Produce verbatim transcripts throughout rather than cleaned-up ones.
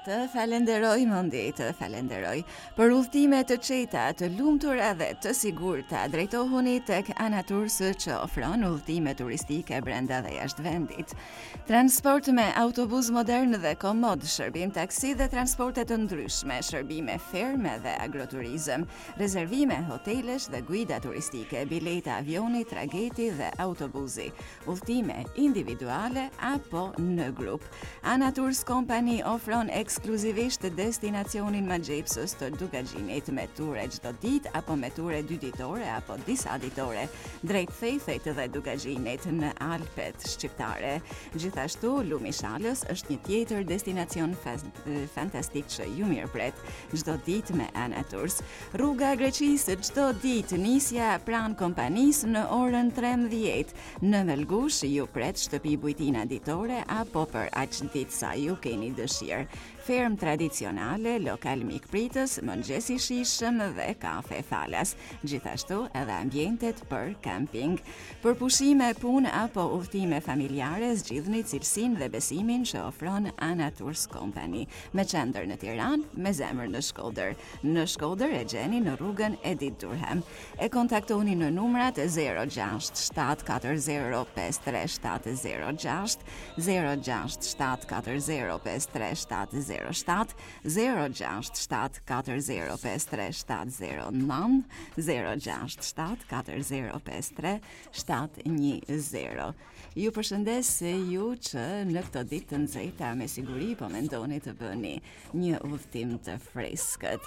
Të falenderoj mundi, të falenderoj. Për udhëtime të qeta, të lumtura dhe të sigurta, drejtohuni tek Anatours që ofron udhëtime turistike brenda dhe jashtë vendit. Transport me autobus modern dhe komod, shërbim taksi dhe transporte të ndryshme, shërbime ferme dhe agroturizëm, rezervime hotelesh dhe guida turistike, bileta avioni, trageti dhe autobusi, udhëtime individuale apo në grup. Anatours Company ofron ekskluzivisht destinacionin më gjepsës të Dugaxhinit me ture çdo ditë apo me ture dy ditore apo disa ditore drejt Thethejt dhe Dugaxhinit në Alpet shqiptare. Gjithashtu Lumi Shalës është një tjetër destinacion fantastik që ju mirëpret çdo ditë me Anatours. Rruga Greqisë çdo ditë, nisja pranë kompanisë në orën trembëdhjetë. Në Melgush ju pret shtëpi bujtina ditore apo për aq ditë sa ju keni dëshirë. Ferm tradicionale, lokal mikpritës, mëngjes i shijshëm dhe kafe falas. Gjithashtu edhe ambientet për camping. Për pushime, punë apo udhëtime familjare, zgjidhni cilësinë dhe besimin që ofron Anatours Company. Me qendër në Tiranë, me zemër në Shkodër. Në Shkodër e gjeni në rrugën Edith Durham. E kontaktoni në numrat zero gjasht shtat katër zero pesë tre shtat zero gjasht, zero gjasht shtat katër zero pesë tre shtat zero shtat, zero gjasht shtat katër zero pesë tre shtat zero nëntë, zero gjasht shtat katër zero pesë tre shtat një zero. Ju përshëndes se ju që në këto ditë të nxehta me siguri po mendoni të bëni një udhëtim të freskët.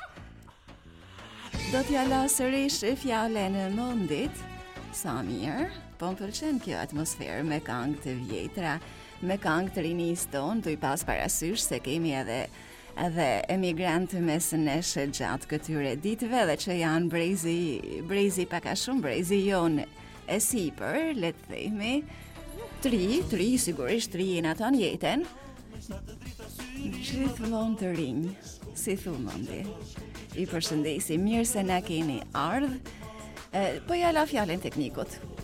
Do t'ja la sërish fjalen e mundit. Sa mirë, po më pëlqen kjo atmosferë me këngë të vjetra, me këngë të rinisë tonë, të i pas parasysh se kemi edhe edhe emigrant mes nesh gjatë këtyre ditëve dhe që janë brezi, brezi pak a shumë, brezi jonë e sipër, le të themi, tri, tri, sigurisht tri në aton jetën, gjithmonë të rinj, si thu mundi. I përshëndesi, mirë se na keni ardhë, po ja la fjalën teknikut.